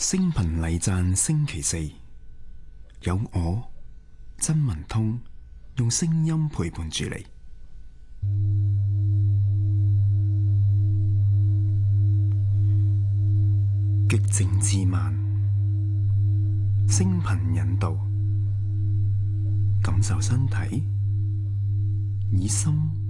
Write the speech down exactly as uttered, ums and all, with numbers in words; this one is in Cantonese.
聲頻禮讚星期四，有我曾文通用聲音陪伴住你。極靜自慢，聲頻引導，感受身體，以心